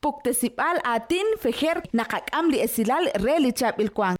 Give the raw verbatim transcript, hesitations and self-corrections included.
puktesipal atin fejer nakakam li esilal reli chapil kwan.